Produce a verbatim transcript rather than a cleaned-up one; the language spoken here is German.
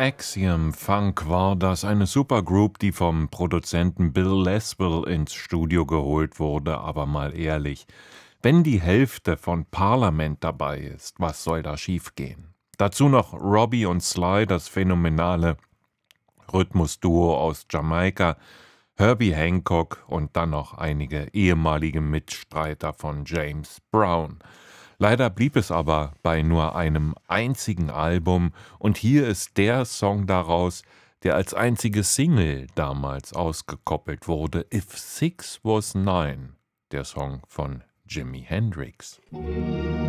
Axiom Funk war das, eine Supergroup, die vom Produzenten Bill Laswell ins Studio geholt wurde. Aber mal ehrlich, wenn die Hälfte von Parliament dabei ist, was soll da schiefgehen? Dazu noch Robbie und Sly, das phänomenale Rhythmusduo aus Jamaika, Herbie Hancock und dann noch einige ehemalige Mitstreiter von James Brown. Leider blieb es aber bei nur einem einzigen Album, und hier ist der Song daraus, der als einzige Single damals ausgekoppelt wurde: If Six Was Nine, der Song von Jimi Hendrix.